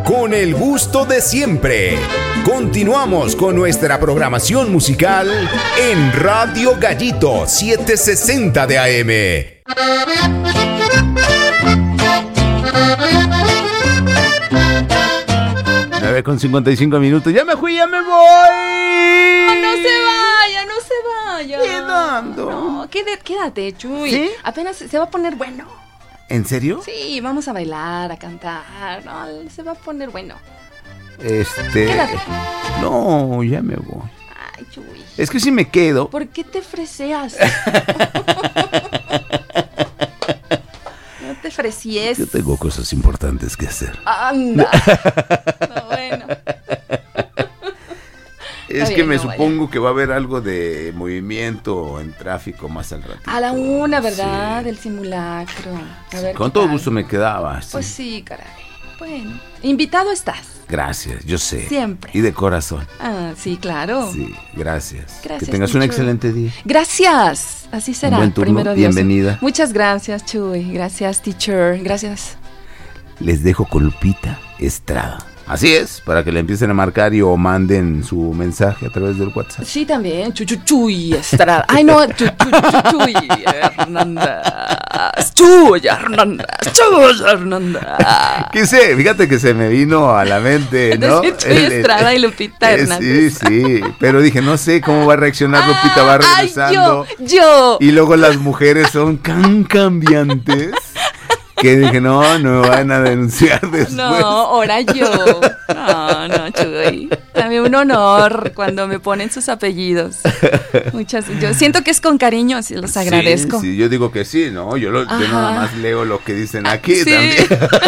con el gusto de siempre. Continuamos con nuestra programación musical en Radio Gallito 760 de AM. 9:55 minutos. ¡Ya me fui, ya me voy! No se vaya, no se vaya. Quedando. No, quédate, Chuy. ¿Sí? Apenas se va a poner bueno. ¿En serio? Sí, vamos a bailar, a cantar. No, se va a poner bueno. Quédate. No, ya me voy. Ay, Chuy. Es que si me quedo. ¿Por qué te freseas? No te frecies. Yo tengo cosas importantes que hacer. Anda. No, bueno. Es que me supongo que va a haber algo de movimiento en tráfico más al ratito. A la 1, ¿verdad? Sí. Del simulacro. A ver, Con ¿qué todo tal? gusto me quedaba. Sí. Pues sí, caray. Bueno, invitado estás. Gracias, yo sé. Siempre. Y de corazón. Ah, sí, claro. Sí, gracias. Gracias, Que tengas un teacher. excelente día. Gracias. Así será. Un buen turno. Primero Dios. Bienvenida. Muchas gracias, Chuy. Gracias, teacher. Gracias. Les dejo con Lupita Estrada. Así es, para que le empiecen a marcar y o manden su mensaje a través del WhatsApp. Sí, también. Chuy Estrada. Ay, no. Chuy Hernández. Chuy Hernández. ¿Qué sé? Fíjate que se me vino a la mente, ¿no? Decir Chuy Estrada y Lupita Hernández. Sí. Pero dije, no sé cómo va a reaccionar Lupita, va regresando. Ay, yo. Y luego las mujeres son tan cambiantes que dije, no me van a denunciar después. No, ahora yo. No, Chuy. También un honor cuando me ponen sus apellidos. Yo siento que es con cariño, sí, los agradezco. Sí, yo digo que sí, ¿no? Yo nada más leo lo que dicen aquí sí. también.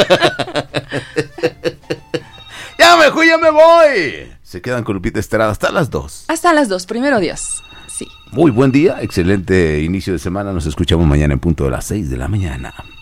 Ya me voy. Se quedan con Lupita Estrada hasta las 2. Hasta las 2, primero Dios. Sí. Muy buen día, excelente inicio de semana. Nos escuchamos mañana en punto de las 6 de la mañana.